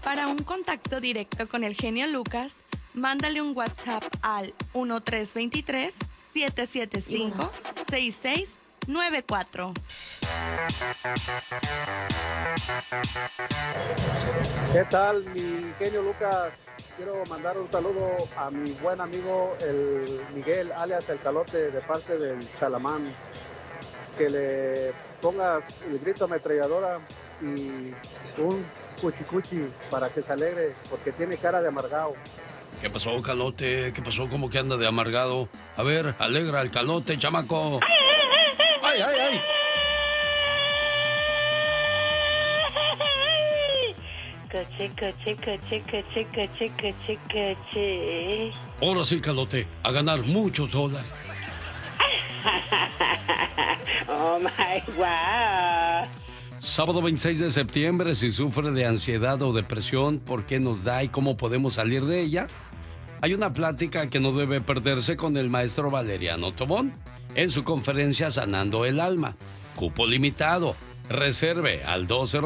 Para un contacto directo con el genio Lucas, mándale un WhatsApp al 1323-775-6694. ¿Qué tal, mi genio Lucas? Quiero mandar un saludo a mi buen amigo el Miguel, alias El Calote, de parte del Chalamán. Que le pongas el grito ametralladora y un cuchicuchi para que se alegre, porque tiene cara de amargado. ¿Qué pasó, Calote? ¿Qué pasó? ¿Cómo que anda de amargado? A ver, alegra al Calote, chamaco. ¡Ay, ay, ay! Coche, coche, coche, coche, coche, coche, coche. Ahora sí, Calote, a ganar muchos dólares. Oh my wow. Sábado 26 de septiembre, si sufre de ansiedad o depresión, ¿por qué nos da y cómo podemos salir de ella? Hay una plática que no debe perderse con el maestro Valeriano Tobón en su conferencia Sanando el Alma. Cupo limitado. Reserve al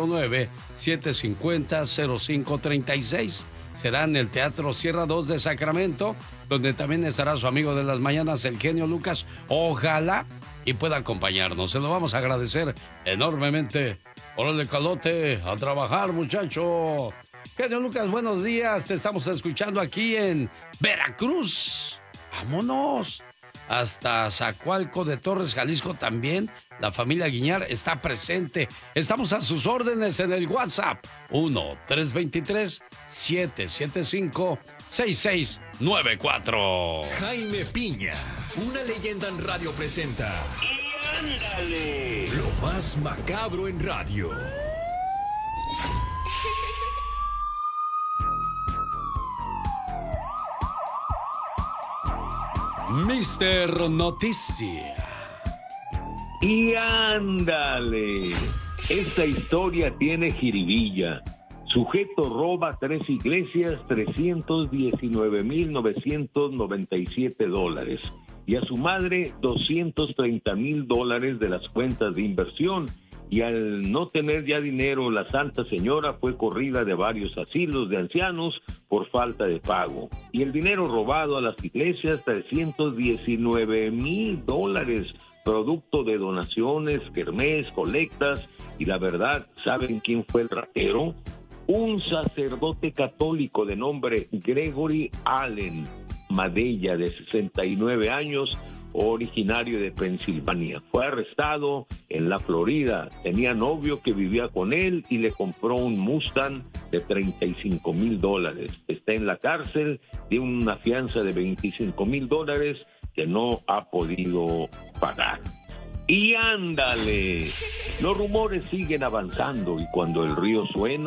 209-750-0536. Será en el Teatro Sierra 2 de Sacramento, donde también estará su amigo de las mañanas, el genio Lucas. Ojalá y pueda acompañarnos. Se lo vamos a agradecer enormemente. Órale, Calote, a trabajar, muchacho. Genio Lucas, buenos días. Te estamos escuchando aquí en Veracruz. Vámonos. Hasta Zacualco de Torres, Jalisco también. La familia Guiñar está presente. Estamos a sus órdenes en el WhatsApp 1-323-775-6694. Jaime Piña, una leyenda en radio presenta. ¡Y ándale! Lo más macabro en radio. Mister Noticia. ¡Y ándale! Esta historia tiene jiribilla. Sujeto roba 3 iglesias, $319,997. Y a su madre, $230,000 de las cuentas de inversión. Y al no tener ya dinero, la Santa Señora fue corrida de varios asilos de ancianos por falta de pago. Y el dinero robado a las iglesias, $319,000, producto de donaciones, kermés, colectas. Y la verdad, ¿saben quién fue el ratero? Un sacerdote católico de nombre Gregory Allen Madella, de 69 años, originario de Pensilvania. Fue arrestado en la Florida. Tenía novio que vivía con él y le compró un Mustang de $35,000. Está en la cárcel de una fianza de $25,000 que no ha podido pagar. Y ándale, los rumores siguen avanzando y cuando el río suena,